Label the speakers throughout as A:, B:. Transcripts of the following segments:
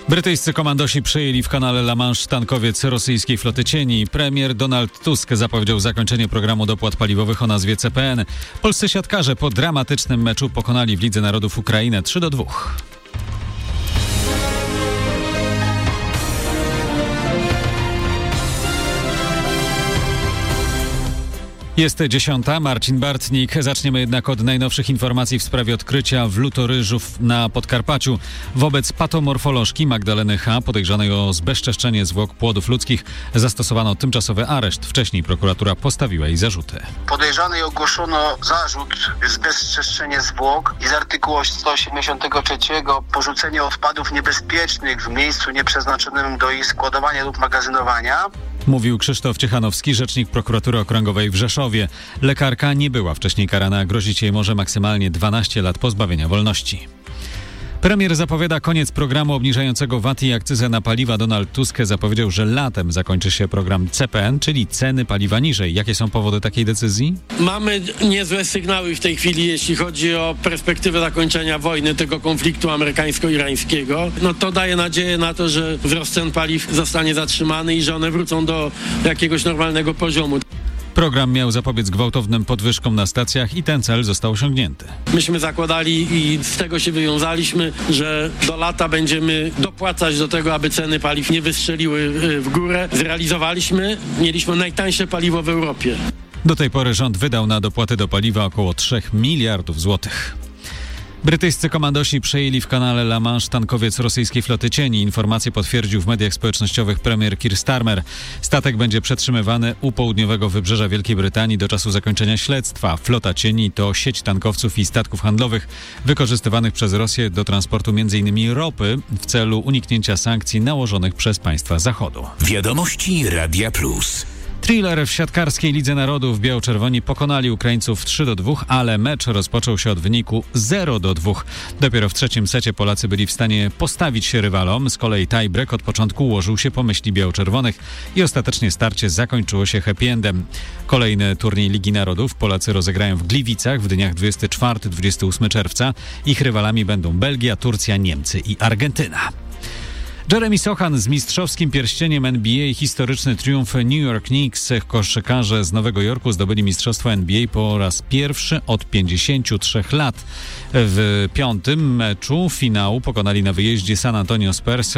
A: Brytyjscy komandosi przejęli w kanale La Manche tankowiec rosyjskiej floty cieni. Premier Donald Tusk zapowiedział zakończenie programu dopłat paliwowych o nazwie CPN. Polscy siatkarze po dramatycznym meczu pokonali w Lidze Narodów Ukrainę 3-2. Jest 10. Marcin Bartnik. Zaczniemy jednak od najnowszych informacji w sprawie odkrycia wlutoryżów na Podkarpaciu. Wobec patomorfolożki Magdaleny H., podejrzanej o zbezczeszczenie zwłok płodów ludzkich, zastosowano tymczasowy areszt. Wcześniej prokuratura postawiła jej zarzuty.
B: Podejrzanej ogłoszono zarzut zbezczeszczenie zwłok i z artykułu 183 porzucenie odpadów niebezpiecznych w miejscu nieprzeznaczonym do ich składowania lub magazynowania.
A: Mówił Krzysztof Ciechanowski, rzecznik prokuratury okręgowej w Rzeszowie. Lekarka nie była wcześniej karana, grozić jej może maksymalnie 12 lat pozbawienia wolności. Premier zapowiada koniec programu obniżającego VAT i akcyzę na paliwa. Donald Tusk zapowiedział, że latem zakończy się program CPN, czyli ceny paliwa niżej. Jakie są powody takiej decyzji?
C: Mamy niezłe sygnały w tej chwili, jeśli chodzi o perspektywę zakończenia wojny, tego konfliktu amerykańsko-irańskiego. No to daje nadzieję na to, że wzrost cen paliw zostanie zatrzymany i że one wrócą do jakiegoś normalnego poziomu.
A: Program miał zapobiec gwałtownym podwyżkom na stacjach i ten cel został osiągnięty.
C: Myśmy zakładali i z tego się wywiązaliśmy, że do lata będziemy dopłacać do tego, aby ceny paliw nie wystrzeliły w górę. Zrealizowaliśmy, mieliśmy najtańsze paliwo w Europie.
A: Do tej pory rząd wydał na dopłaty do paliwa około 3 miliardów złotych. Brytyjscy komandosi przejęli w kanale La Manche tankowiec rosyjskiej floty cieni. Informację potwierdził w mediach społecznościowych premier Keir Starmer. Statek będzie przetrzymywany u południowego wybrzeża Wielkiej Brytanii do czasu zakończenia śledztwa. Flota cieni to sieć tankowców i statków handlowych wykorzystywanych przez Rosję do transportu m.in. ropy w celu uniknięcia sankcji nałożonych przez państwa Zachodu.
D: Wiadomości Radia Plus.
A: Thriller w siatkarskiej Lidze Narodów. Biało-czerwoni pokonali Ukraińców 3-2, ale mecz rozpoczął się od wyniku 0-2. Dopiero w trzecim secie Polacy byli w stanie postawić się rywalom. Z kolei tie-break od początku ułożył się po myśli biało-czerwonych i ostatecznie starcie zakończyło się happy endem. Kolejny turniej Ligi Narodów Polacy rozegrają w Gliwicach w dniach 24-28 czerwca. Ich rywalami będą Belgia, Turcja, Niemcy i Argentyna. Jeremy Sochan z mistrzowskim pierścieniem NBA. Historyczny triumf New York Knicks. Koszykarze z Nowego Jorku zdobyli mistrzostwo NBA po raz pierwszy od 53 lat. W piątym meczu finału pokonali na wyjeździe San Antonio Spurs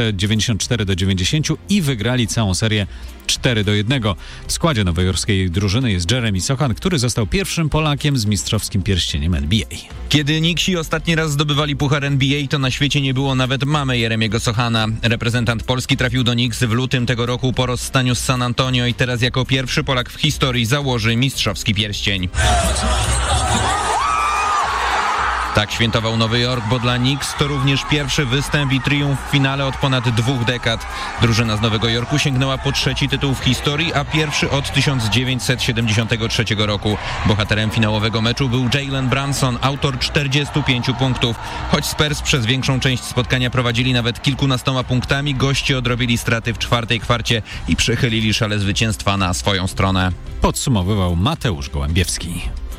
A: 94-90 i wygrali całą serię 4-1. W składzie nowojorskiej drużyny jest Jeremy Sochan, który został pierwszym Polakiem z mistrzowskim pierścieniem NBA.
E: Kiedy Knicksi ostatni raz zdobywali puchar NBA, to na świecie nie było nawet mamy Jeremiego Sochana. Reprezentant Polski trafił do Knicks w lutym tego roku po rozstaniu z San Antonio i teraz jako pierwszy Polak w historii założy mistrzowski pierścień. Tak świętował Nowy Jork, bo dla Knicks to również pierwszy występ i triumf w finale od ponad 2 dekad. Drużyna z Nowego Jorku sięgnęła po 3. tytuł w historii, a pierwszy od 1973 roku. Bohaterem finałowego meczu był Jalen Brunson, autor 45 punktów. Choć Spurs przez większą część spotkania prowadzili nawet kilkunastoma punktami, goście odrobili straty w 4. kwarcie i przechylili szale zwycięstwa na swoją stronę.
A: Podsumowywał Mateusz Gołębiewski.